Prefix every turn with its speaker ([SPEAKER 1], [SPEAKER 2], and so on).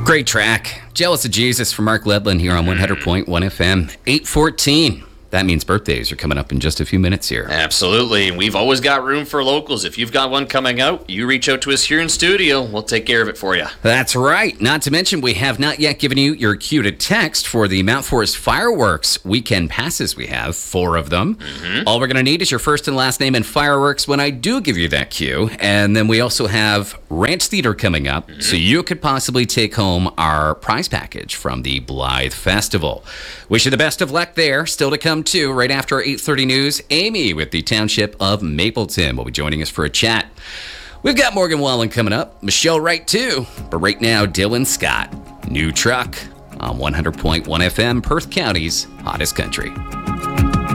[SPEAKER 1] Great track. Jealous of Jesus from Mark Ledlin here on 100.1 FM. 8:14. That means birthdays are coming up in just a few minutes here.
[SPEAKER 2] Absolutely. And we've always got room for locals. If you've got one coming out, you reach out to us here in studio. We'll take care of it for you.
[SPEAKER 1] That's right. Not to mention, we have not yet given you your cue to text for the Mount Forest Fireworks weekend passes. We have 4 of them. All we're going to need is your first and last name and fireworks when I do give you that cue. And then we also have Ranch Theater coming up, so you could possibly take home our prize package from the Blythe Festival. Wish you the best of luck there. Still to come, too, right after our 8:30 news. Amy with the Township of Mapleton will be joining us for a chat. We've got Morgan Wallen coming up. Michelle Wright, too. But right now, Dylan Scott. New Truck on 100.1 FM, Perth County's hottest country.